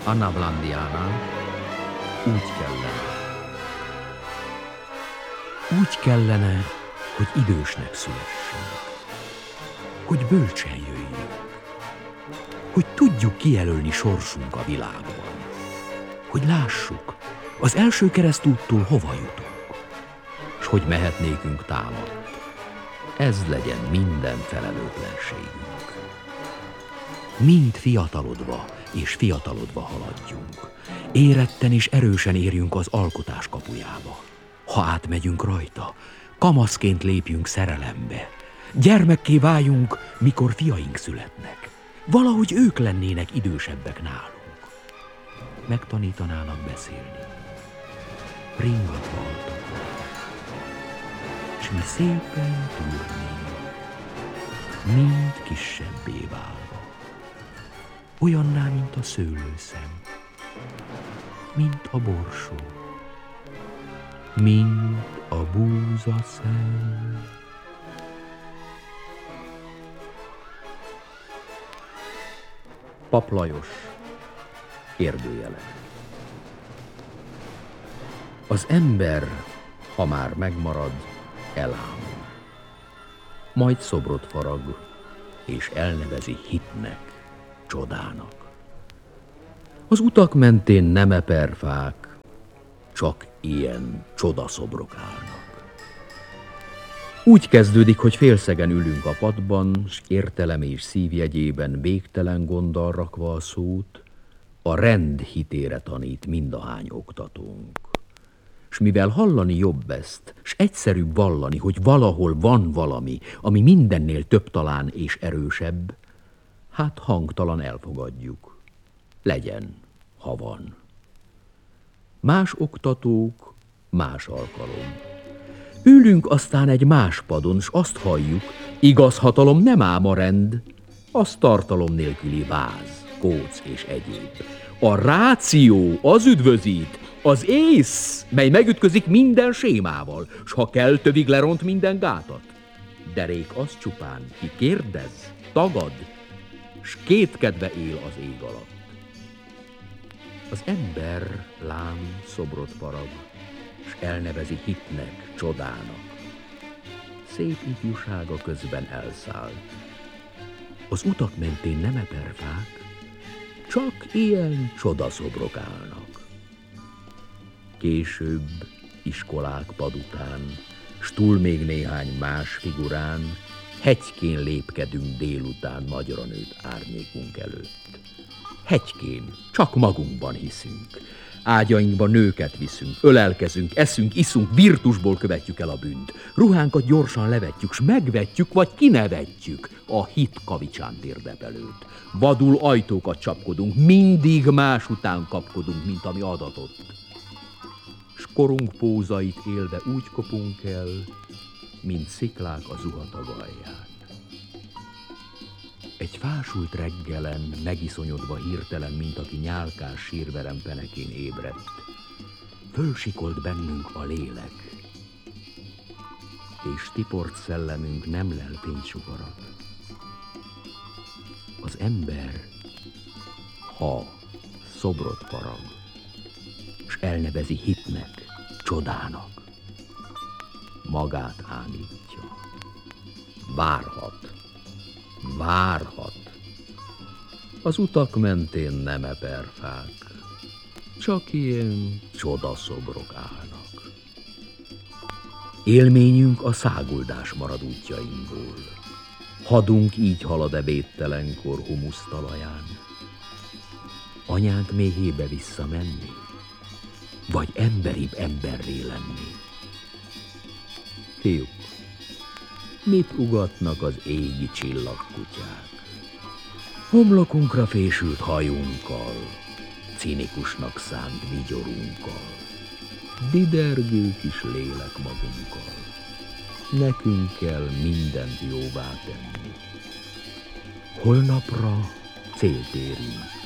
Anna Blandiana, úgy kellene. Úgy kellene, hogy idősnek szülessünk, hogy bölcsen jöjjünk, hogy tudjuk kijelölni sorsunk a világban, hogy lássuk, az első keresztúttól hova jutunk, s hogy mehetnékünk támadt. Ez legyen minden felelőtlenségünk. Mind fiatalodva és fiatalodva haladjunk, éretten és erősen érjünk az alkotás kapujába. Ha átmegyünk rajta, kamaszként lépjünk szerelembe, gyermekké váljunk, mikor fiaink születnek. Valahogy ők lennének idősebbek nálunk. Megtanítanának beszélni, ringatva altokon, s mi szépen tűrnénk, mind kisebbé válva, olyanná, mint a szőlőszem, mint a borsó, mint a búzaszem. Pap Lajos, kérdőjelek. Az ember, ha már megmarad, elámul. Majd szobrot farag, és elnevezi hitnek, csodának. Az utak mentén nem eperfák, csak ilyen csodaszobrok állnak. Úgy kezdődik, hogy félszegen ülünk a padban, s értelem és szívjegyében végtelen gonddal rakva a szót, a rend hitére tanít mindahány oktatónk. S mivel hallani jobb ezt, s egyszerűbb vallani, hogy valahol van valami, ami mindennél több talán és erősebb, hát hangtalan elfogadjuk. Legyen, ha van. Más oktatók, más alkalom. Ülünk aztán egy más padon, s azt halljuk, igaz hatalom nem ám a rend, az tartalom nélküli váz, kóc és egyéb. A ráció az üdvözít, az ész, mely megütközik minden sémával, s ha kell, tövig leront minden gátat. Derék az csupán, ki kérdez, tagad, s kétkedve él az ég alatt. Az ember lám szobrot farag, s elnevezi hitnek, csodának. Szép ifjúsága közben elszállt. Az utak mentén nem eperfák, csak ilyen csodaszobrok állnak. Később, iskolák pad után, s túl még néhány más figurán, hegykén lépkedünk délután nagyra nőtt árnyékunk előtt. Hegykén, csak magunkban hiszünk. Ágyainkba nőket viszünk, ölelkezünk, eszünk, iszunk, virtusból követjük el a bűnt. Ruhánkat gyorsan levetjük, s megvetjük, vagy kinevetjük a hit kavicsán térdepelőt. Vadul ajtókat csapkodunk, mindig más után kapkodunk, mint ami adatott. S korunk pózait élve úgy kopunk el, mint sziklák a zuhatag alján. Egy fásult reggelen, megiszonyodva hirtelen, mint aki nyálkás sírverem penekén ébredt, fölsikolt bennünk a lélek, és tiport szellemünk nem lel fénysugarat. Az ember, ha szobrot farag, s elnevezi hitnek, csodának, magát ámítja, várhat. Várhat. Az utak mentén nem eperfák, csak ilyen csodaszobrok állnak. Élményünk a száguldás marad útjainkból. Hadunk így halad ebédtelenkor humusz talaján. Anyánk méhébe visszamenni, vagy emberibb emberré lenni? Fiúk, mit ugatnak az égi csillagkutyák? Homlokunkra fésült hajunkkal, cinikusnak szánt vigyorunkkal, didergő kis lélek magunkkal. Nekünk kell mindent jóvá tenni. Holnapra célt érünk.